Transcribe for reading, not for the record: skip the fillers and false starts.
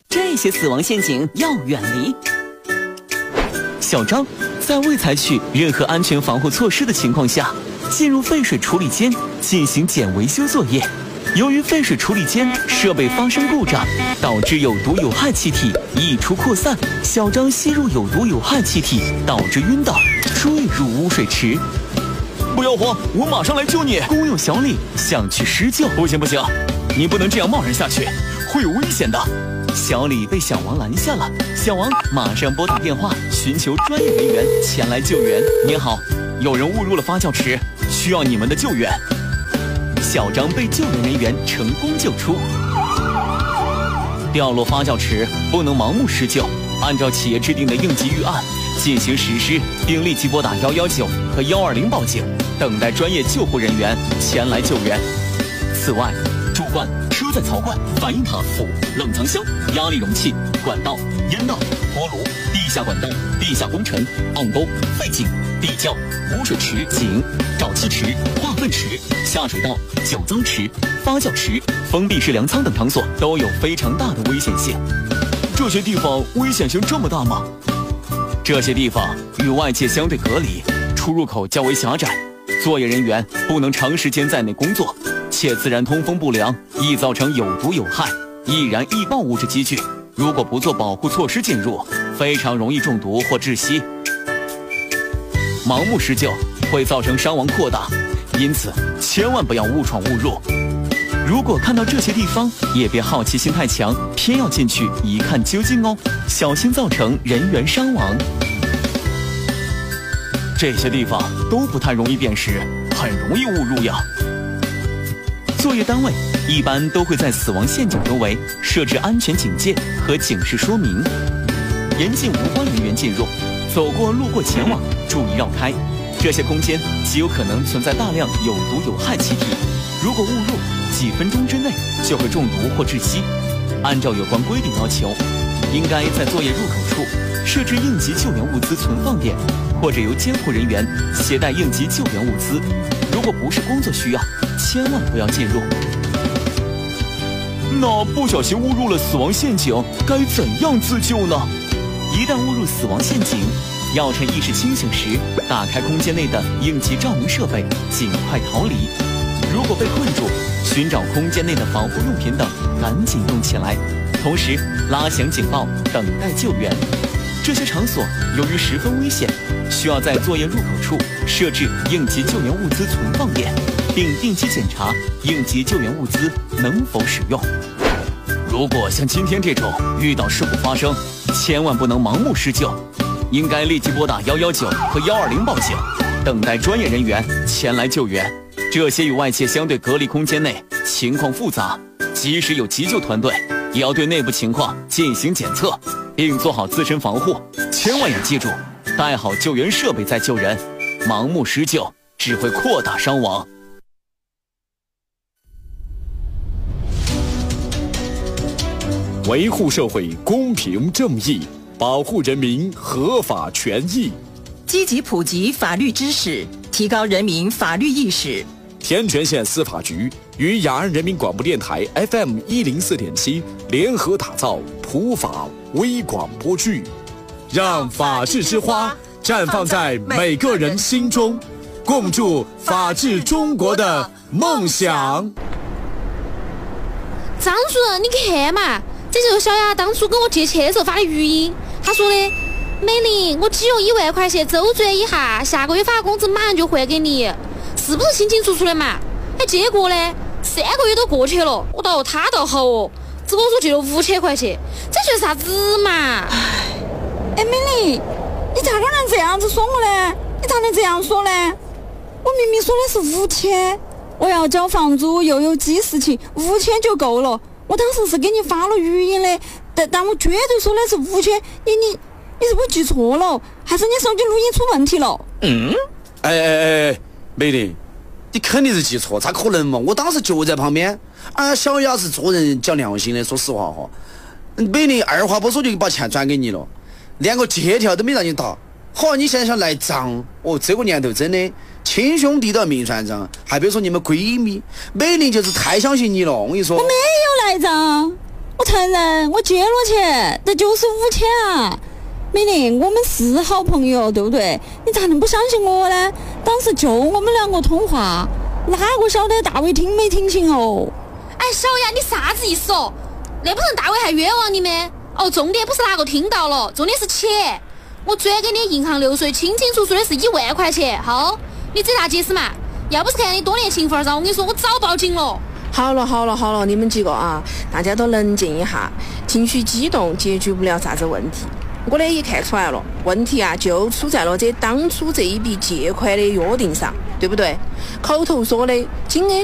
这些死亡陷阱要远离。小张在未采取任何安全防护措施的情况下，进入废水处理间进行检维修作业。由于废水处理间设备发生故障，导致有毒有害气体溢出扩散，小张吸入有毒有害气体，导致晕倒，坠入污水池。不要慌，我马上来救你！工友小李想去施救，不行，你不能这样贸然下去，会有危险的。小李被小王拦下了，小王马上拨打电话寻求专业人员前来救援。您好，有人误入了发酵池，需要你们的救援。小张被救援人员成功救出。掉落发酵池不能盲目施救，按照企业制定的应急预案进行实施，并立即拨打119和120报警，等待专业救护人员前来救援。此外，主管、车载槽罐、反应塔、釜、冷藏箱、压力容器、管道、烟道、锅炉、地下管道、地下工程、暗沟、废井、地窖、污水池、井、沼气池、化粪池、下水道、酒糟池、发酵池、封闭式粮仓等场所都有非常大的危险性。这些地方危险性这么大吗？这些地方与外界相对隔离，出入口较为狭窄，作业人员不能长时间在内工作，且自然通风不良，易造成有毒有害、易燃易爆物质积聚。如果不做保护措施进入，非常容易中毒或窒息。盲目施救会造成伤亡扩大，因此千万不要误闯误入。如果看到这些地方，也别好奇心太强，偏要进去一看究竟哦，小心造成人员伤亡。这些地方都不太容易辨识，很容易误入呀。作业单位一般都会在死亡陷阱周围设置安全警戒和警示说明，严禁无关人员进入，走过路过前往注意绕开。这些空间极有可能存在大量有毒有害气体，如果误入，几分钟之内就会中毒或窒息。按照有关规定要求，应该在作业入口处设置应急救援物资存放点，或者由监护人员携带应急救援物资。如果不是工作需要，千万不要进入。那不小心误入了死亡陷阱，该怎样自救呢？一旦误入死亡陷阱，要趁意识清醒时打开空间内的应急照明设备，尽快逃离。如果被困住，寻找空间内的防护用品等，赶紧用起来，同时拉响警报，等待救援。这些场所由于十分危险，需要在作业入口处设置应急救援物资存放点，并定期检查应急救援物资能否使用。如果像今天这种遇到事故发生，千万不能盲目施救，应该立即拨打119和120报警，等待专业人员前来救援。这些与外界相对隔离空间内情况复杂，即使有急救团队，也要对内部情况进行检测，并做好自身防护。千万要记住，带好救援设备再救人，盲目施救只会扩大伤亡。 维护社会公平正义，保护人民合法权益， 积极普及法律知识，提高人民法律意识。 天全县司法局与雅安人民广播电台 FM104.7 联合打造普法微广播剧，让法治之花绽放在每个人心中，共筑法治中国的梦想。 张主任，你看嘛，这就是小雅当初跟我借钱的时候发的语音，他说的：美玲，我只用1万块钱周转一下，下个月发工资马上就还给你，是不是清清楚楚的嘛？哎，结果呢，3个月都过去了，他倒好哦，只跟我说借了5000块钱，这算啥子嘛？ 哎，美玲，你咋个能这样子说我呢？你咋能这样说呢？我明明说的是5000，我要交房租又有记事情，5000就够了。我当时是给你发了语音的，但我绝对说的是5000，你是不是记错了？还是你手机录音出问题了？ 美玲，你肯定是记错，咋可能嘛？我当时就在旁边。小雅是做人讲良心的，说实话哈。美玲二话不说就把钱转给你了，连个借条都没让你打。好，你现在想赖账哦？这个年头真的亲兄弟都要明算账，还别说你们闺蜜，美玲就是太相信你了。我跟你说， 我没有赖账，我我承认我借了钱，这就是5000啊！美玲，我们是好朋友，对不对？你咋能不相信我呢？当时就我们2个通话，哪个晓得大伟听没听清哦？ 哎，小雅，你啥子意思哦？那不成大伟还冤枉你吗？哦，重点不是哪个听到了，重点是钱。我转给你银行流水，清清楚楚的是1万块钱。好，你这咋解释嘛？要不是看你多年情分上，我跟你说，我早报警了。 好了，你们几个啊，大家都冷静一下，情绪激动解决不了啥子问题。我呢也看出来了，问题啊就出在了当初这一笔借款的约定上，对不对？口头说的金额